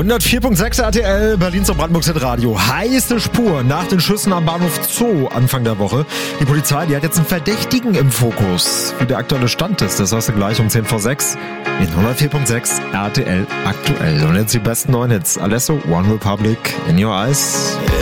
104.6 RTL, Berlins und Brandenburgs Radio. Heiße Spur nach den Schüssen am Bahnhof Zoo Anfang der Woche. Die Polizei, die hat jetzt einen Verdächtigen im Fokus. Wie der aktuelle Stand ist, das hast du gleich um 10 vor 6 in 104.6 RTL aktuell. Und jetzt die besten neuen Hits. Alesso, One Republic, In Your Eyes.